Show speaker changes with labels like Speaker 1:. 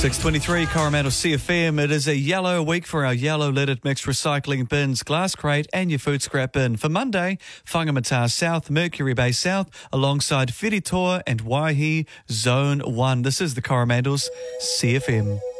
Speaker 1: 6:23 Coromandel CFM. It is a yellow week for our yellow lidded mixed recycling bins, glass crate and your food scrap bin. For Monday, Whangamata South, Mercury Bay South, alongside Whiritoa and Waihi Zone 1. This is the Coromandels CFM.